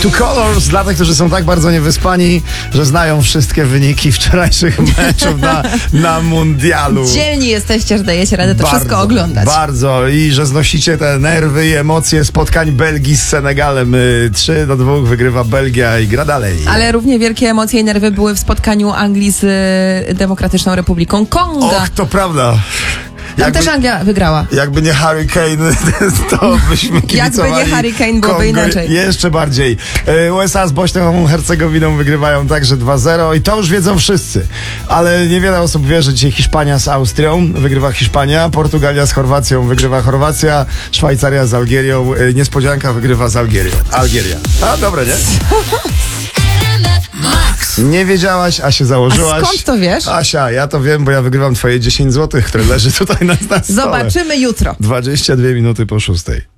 Two Colors dla tych, którzy są tak bardzo niewyspani, że znają wszystkie wyniki wczorajszych meczów na mundialu. Dzielni jesteście, że dajecie radę to wszystko oglądać. Bardzo. I że znosicie te nerwy i emocje spotkań Belgii z Senegalem. 3-2 wygrywa Belgia i gra dalej. Ale równie wielkie emocje i nerwy były w spotkaniu Anglii z Demokratyczną Republiką Konga. Och, to prawda. Tam też Anglia wygrała. Jakby nie Harry Kane, to byśmy kibicowali. Jakby nie Harry Kane, byłoby inaczej. Jeszcze bardziej. USA z Bośnią Hercegowiną wygrywają także 2-0 i to już wiedzą wszyscy. Ale niewiele osób wie, że dzisiaj Hiszpania z Austrią wygrywa Hiszpania, Portugalia z Chorwacją wygrywa Chorwacja, Szwajcaria z Algierią, niespodzianka wygrywa z Algieria. A, dobre, nie? Nie wiedziałaś, a się założyłaś. A skąd to wiesz? Asia, ja to wiem, bo ja wygrywam twoje 10 zł, które leży tutaj na stole. Zobaczymy jutro. 22 minuty po 6.